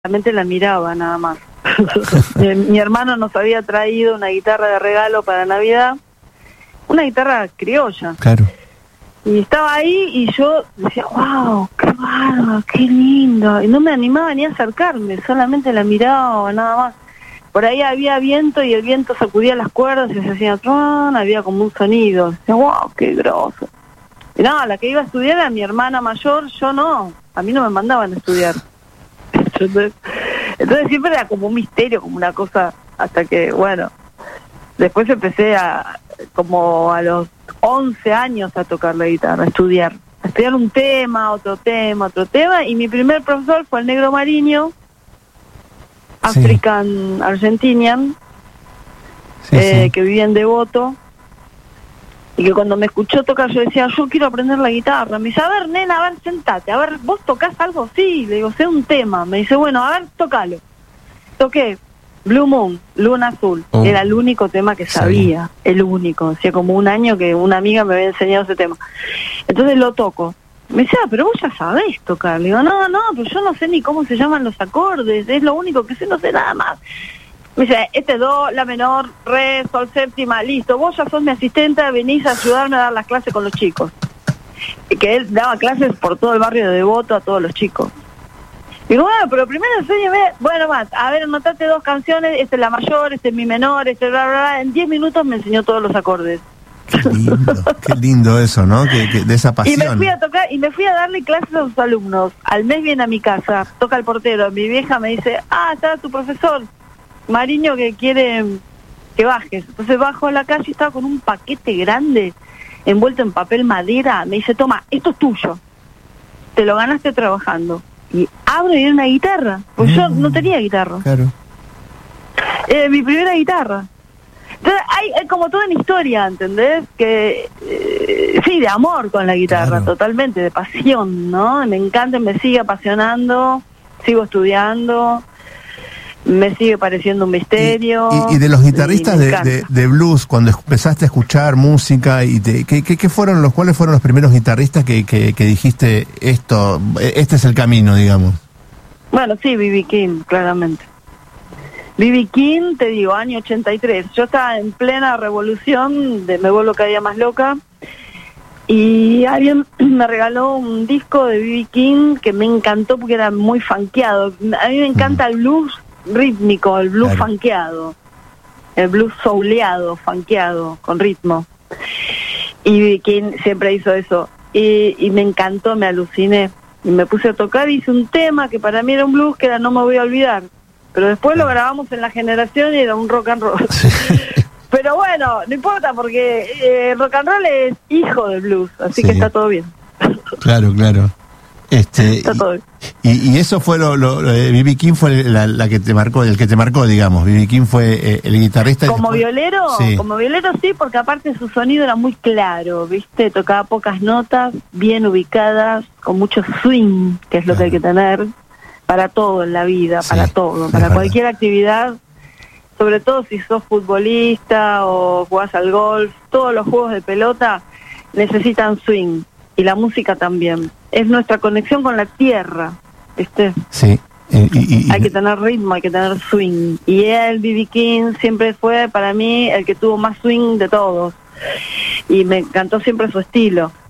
Solamente la miraba nada más. Mi hermano nos había traído una guitarra de regalo para Navidad, una guitarra criolla. Claro. Y estaba ahí y yo decía, wow, qué bárbaro, qué lindo. Y no me animaba ni a acercarme, solamente la miraba nada más. Por ahí había viento y el viento sacudía las cuerdas y se hacía tron, había como un sonido. Decía, wow, qué groso. Y no, la que iba a estudiar era mi hermana mayor, yo no. A mí no me mandaban a estudiar. Entonces siempre era como un misterio, como una cosa, hasta que, bueno, después empecé como a los 11 años a tocar la guitarra, a estudiar un tema, otro tema, y mi primer profesor fue el Negro Mariño, African Argentinian, que vivía en Devoto, y que cuando me escuchó tocar yo decía, yo quiero aprender la guitarra. Me dice, a ver, nena, a ver, sentate, a ver, ¿vos tocás algo? Sí, le digo, sé un tema. Me dice, bueno, a ver, tócalo. Toqué Blue Moon, Luna Azul. Era el único tema que sabía, el único. Hacía como un año que una amiga me había enseñado ese tema. Entonces lo toco. Me dice, pero vos ya sabés tocar. Le digo, no, pero yo no sé ni cómo se llaman los acordes, es lo único que sé, no sé nada más. Me dice, do, la menor, re, sol séptima, listo, vos ya sos mi asistente, venís a ayudarme a dar las clases con los chicos. Y que él daba clases por todo el barrio de Devoto a todos los chicos. Digo, bueno, pero primero enséñame, bueno, más, a ver, anotate 2 canciones, esta es la mayor, este es mi menor, este bla, bla, bla. En 10 minutos me enseñó todos los acordes. Qué lindo eso, ¿no? Que de esa pasión. Y me fui a tocar, y me fui a darle clases a sus alumnos. Al mes viene a mi casa, toca el portero, mi vieja me dice, está tu profesor Mariño que quiere que bajes. Entonces bajo a la calle y estaba con un paquete grande envuelto en papel madera. Me dice, toma, esto es tuyo, te lo ganaste trabajando. Y abro y era una guitarra, pues yo no tenía guitarra. Claro. Mi primera guitarra. Entonces hay como toda una historia, ¿entendés? Que sí, de amor con la guitarra, claro. Totalmente, de pasión, ¿no? Me encanta, me sigue apasionando, sigo estudiando, me sigue pareciendo un misterio. Y de los guitarristas de blues, cuando empezaste a escuchar música, ¿cuáles fueron los primeros guitarristas que dijiste, este es el camino, digamos? Bueno, sí, B.B. King, claramente. B.B. King, te digo, año 83. Yo estaba en plena revolución, Me vuelvo cada día más loca, y alguien me regaló un disco de B.B. King que me encantó porque era muy funkeado. A mí me encanta el blues rítmico, el blues funkeado, el blues souleado, funkeado, con ritmo. Y B.B. King siempre hizo eso. Y me encantó, me aluciné. Y me puse a tocar, hice un tema que para mí era un blues, que era No me voy a olvidar. Pero después lo grabamos en La Generación y era un rock and roll. Pero bueno, no importa, porque rock and roll es hijo del blues, así que está todo bien. Claro. Está todo bien. Y eso fue B.B. King fue la que te marcó, el que te marcó, digamos. B.B. King fue el guitarrista. Como violero, sí, porque aparte su sonido era muy claro, ¿viste? Tocaba pocas notas, bien ubicadas, con mucho swing, que es lo que hay que tener para todo en la vida, para todo, para cualquier actividad, sobre todo si sos futbolista o jugás al golf, todos los juegos de pelota necesitan swing, y la música también. Es nuestra conexión con la tierra, ¿viste? Sí. Hay que tener ritmo, hay que tener swing. Y él, B.B. King, siempre fue para mí el que tuvo más swing de todos. Y me encantó siempre su estilo.